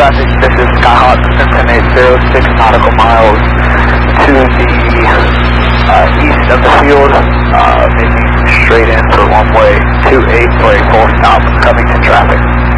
traffic. This is Skyhawk, Center 806 nautical miles to the east of the field, maybe straight in for one way, 28 for a full stop, Covington traffic.